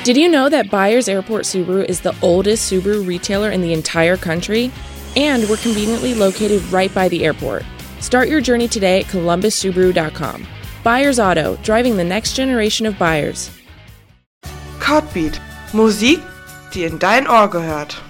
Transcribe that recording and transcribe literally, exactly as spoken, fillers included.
Did you know that Byers Airport Subaru is the oldest Subaru retailer in the entire country? And we're conveniently located right by the airport. Start your journey today at columbus subaru dot com. Byers Auto, driving the next generation of buyers. Codbeat, Musik, die in dein Ohr gehört.